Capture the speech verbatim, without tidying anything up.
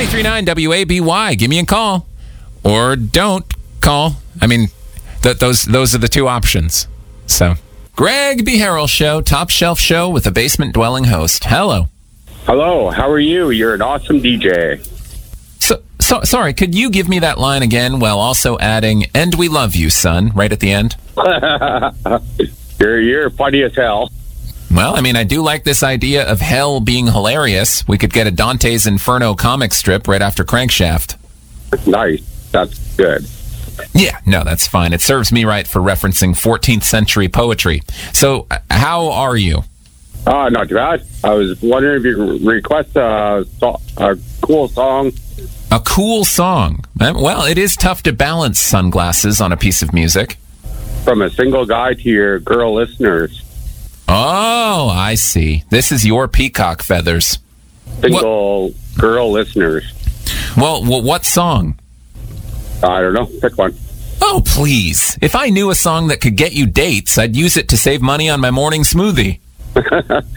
three nine W A B Y. Give me a call. Or don't call. I mean, th- those those are the two options. So, Greg B. Harrell Show, top shelf show with a basement-dwelling host. Hello. Hello, how are you? You're an awesome D J. So, so sorry, could you give me that line again while also adding, and we love you, son, right at the end? you're, you're funny as hell. Well, I mean, I do like this idea of hell being hilarious. We could get a Dante's Inferno comic strip right after Crankshaft. Nice. That's good. Yeah, no, that's fine. It serves me right for referencing fourteenth century poetry. So, uh, how are you? Uh, not too bad. I was wondering if you could request a, so- a cool song. A cool song. Uh, Well, it is tough to balance sunglasses on a piece of music. From a single guy to your girl listeners. Oh, I see. This is your peacock feathers. Single girl listeners. Well, well, what song? I don't know. Pick one. Oh, please. If I knew a song that could get you dates, I'd use it to save money on my morning smoothie.